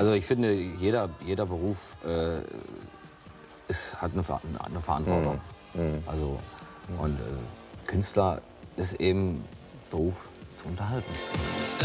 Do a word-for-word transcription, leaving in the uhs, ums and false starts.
Also ich finde, jeder, jeder Beruf äh, ist, hat eine, Ver eine Verantwortung. Mhm. Also, und äh, Künstler ist eben Beruf zu unterhalten.